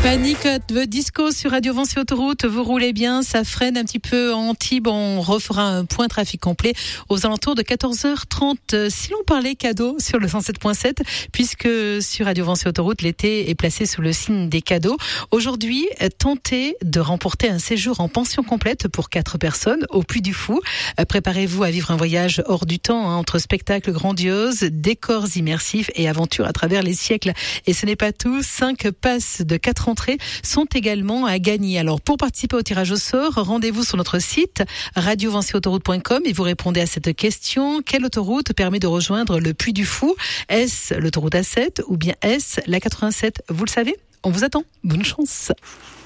Panic at the Disco sur Radio Vinci Autoroute. Vous roulez bien, ça freine un petit peu en Antibes. On refera un point trafic complet aux alentours de 14h30. Si l'on parlait cadeaux sur le 107.7, puisque sur Radio Vinci Autoroute, l'été est placé sous le signe des cadeaux. Aujourd'hui, tentez de remporter un séjour en pension complète pour 4 personnes au Puy du Fou. Préparez-vous à vivre un voyage hors du temps, entre spectacles grandioses, décors immersifs et aventures à travers les siècles. Et ce n'est pas tout, 5 passes de 4 entrées sont également à gagner. Alors, pour participer au tirage au sort, rendez-vous sur notre site radiovinciautoroute.com et vous répondez à cette question. Quelle autoroute permet de rejoindre le Puy du Fou? Est-ce l'autoroute A7 ou bien est-ce la 87? Vous le savez? On vous attend. Bonne chance.